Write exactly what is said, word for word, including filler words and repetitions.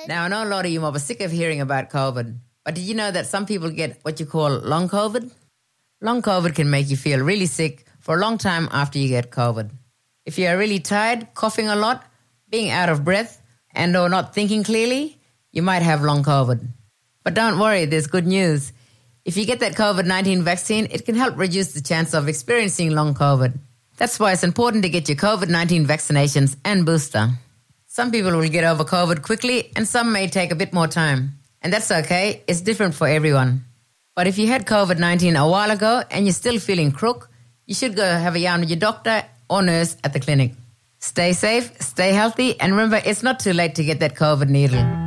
Now, I know a lot of you might be sick of hearing about COVID, but did you know that some people get what you call long COVID? Long COVID can make you feel really sick for a long time after you get COVID. If you are really tired, coughing a lot, being out of breath, and or not thinking clearly, you might have long COVID. But don't worry, there's good news. If you get that COVID nineteen vaccine, it can help reduce the chance of experiencing long COVID. That's why it's important to get your COVID nineteen vaccinations and booster. Some people will get over COVID quickly and some may take a bit more time. And that's okay, it's different for everyone. But if you had COVID nineteen a while ago and you're still feeling crook, you should go have a yarn with your doctor or nurse at the clinic. Stay safe, stay healthy, and remember, it's not too late to get that COVID needle.